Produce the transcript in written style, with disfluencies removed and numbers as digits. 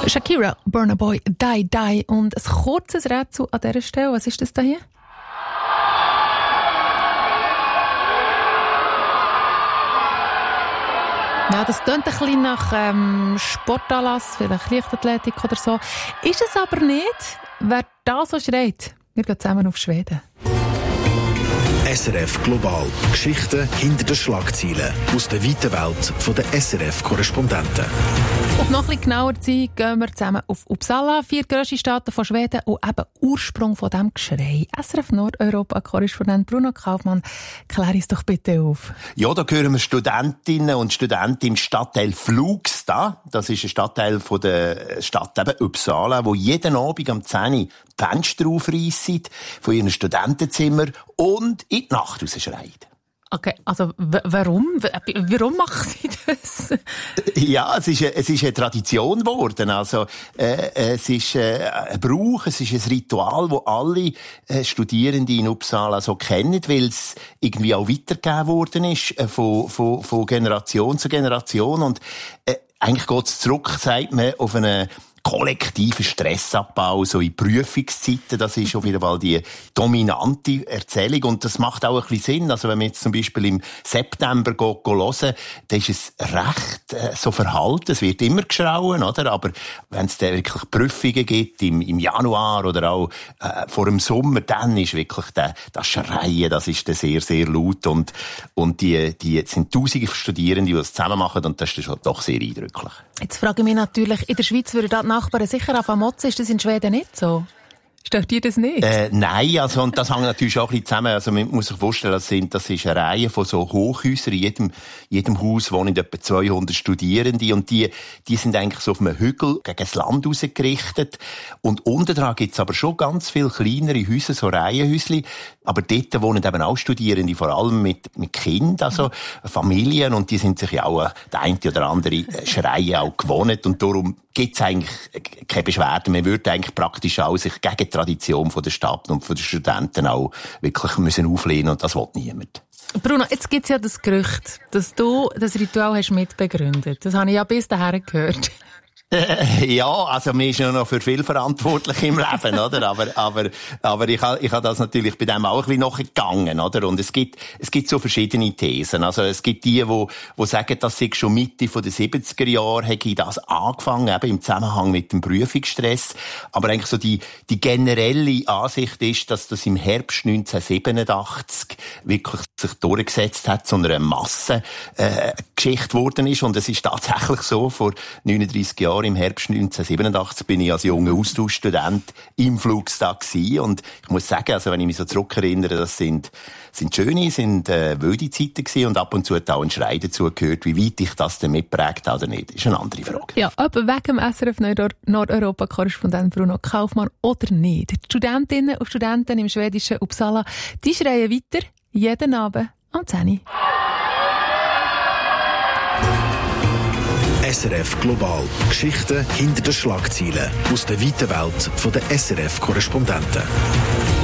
Shakira, Burna Boy, Die Die. Und ein kurzes Rätsel an dieser Stelle. Was ist das da hier? Ja, das klingt ein bisschen nach Sportanlass, vielleicht Leichtathletik oder so. Ist es aber nicht. Wer da so schreit, wir gehen zusammen auf Schweden. SRF Global. Geschichten hinter den Schlagzeilen aus der weiten Welt der SRF-Korrespondenten. Um noch ein bisschen genauer zu sein, gehen wir zusammen auf Uppsala, 4 grösste Staaten von Schweden und eben Ursprung von diesem Geschrei. SRF Nordeuropa-Korrespondent Bruno Kaufmann, klär uns doch bitte auf. Ja, da hören wir Studentinnen und Studenten im Stadtteil Flugsta. Das ist ein Stadtteil von der Stadt eben Uppsala, wo jeden Abend am 10 Uhr die Fenster aufreissen von ihren Studentenzimmer und in die Nacht rausschreien. Okay, also warum? Warum machen Sie das? Ja, es ist eine Tradition geworden. Also, es ist ein Brauch, es ist ein Ritual, das alle Studierenden in Uppsala so kennen, weil es irgendwie auch weitergegeben worden ist von Generation zu Generation. Und eigentlich geht es zurück, sagt man, auf eine kollektiven Stressabbau, so in Prüfungszeiten, das ist auf jeden Fall die dominante Erzählung und das macht auch ein bisschen Sinn. Also wenn man jetzt zum Beispiel im September hören, dann ist es recht so verhalten, es wird immer geschrauen, oder? Aber wenn es dann wirklich Prüfungen gibt im Januar oder auch vor dem Sommer, dann ist wirklich das Schreien, das ist dann sehr, sehr laut und die sind tausende Studierende, die das zusammen machen und das ist schon doch sehr eindrücklich. Jetzt frage ich mich natürlich, in der Schweiz würden da die Nachbarn sicher anfangen motzen. Ist das in Schweden nicht so? Stört dir das nicht? Nein, also, und das hängt natürlich auch ein bisschen zusammen. Also, man muss sich vorstellen, das ist eine Reihe von so Hochhäusern. In jedem Haus wohnen etwa 200 Studierende. Und die sind eigentlich so auf einem Hügel gegen das Land rausgerichtet. Und unten dran gibt's aber schon ganz viele kleinere Häuser, so Reihenhäuschen. Aber dort wohnen eben auch Studierende, vor allem mit Kindern, also Familien. Und die sind sich ja auch der eine oder andere Schreien auch gewohnt. Und darum gibt's eigentlich keine Beschwerden. Man würde eigentlich praktisch auch sich gegen die Tradition von der Stadt und von den Studenten auch wirklich müssen auflehnen und das will niemand. Bruno, jetzt gibt's ja das Gerücht, dass du das Ritual hast mitbegründet. Das habe ich ja bis dahin gehört. Ja, also man ist ja noch für viel verantwortlich im Leben, oder? Aber ich habe das natürlich bei dem auch ein bisschen nachgegangen, oder? Und es gibt so verschiedene Thesen. Also es gibt die sagen, dass ich schon Mitte der 70er Jahre hätte das angefangen, eben im Zusammenhang mit dem Prüfungsstress. Aber eigentlich so die generelle Ansicht ist, dass das im Herbst 1987 wirklich sich durchgesetzt hat, zu einer Massengeschichte geworden ist. Und es ist tatsächlich so, vor 39 Jahren im Herbst 1987 bin ich als junger Austauschstudent im Flugsta gewesen. Und ich muss sagen, also wenn ich mich so zurückerinnere, das sind schöne, wilde Zeiten gewesen und ab und zu hat auch ein Schrei dazu gehört, wie weit ich das denn mitprägt habe oder nicht. Ist eine andere Frage. Ja, ob wegen dem SRF Nordeuropa-Korrespondent Bruno Kaufmann oder nicht. Die Studentinnen und Studenten im schwedischen Uppsala, die schreien weiter, jeden Abend am 10 Uhr. SRF Global. Geschichten hinter den Schlagzeilen aus der weiten Welt der SRF-Korrespondenten.